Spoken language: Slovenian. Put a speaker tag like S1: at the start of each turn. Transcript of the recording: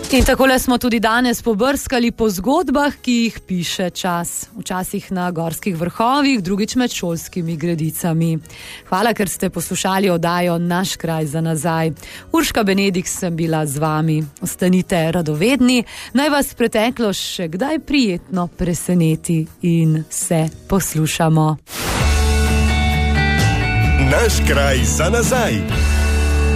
S1: In takole smo tudi danes pobrskali po zgodbah, ki jih piše čas. Včasih na gorskih vrhovih, drugič med šolskimi gredicami. Hvala, ker ste poslušali oddajo Naš kraj za nazaj. Urška Benedikt sem bila z vami. Ostanite radovedni, naj vas preteklost še kdaj prijetno preseneti in se poslušamo.
S2: Naš kraj za nazaj.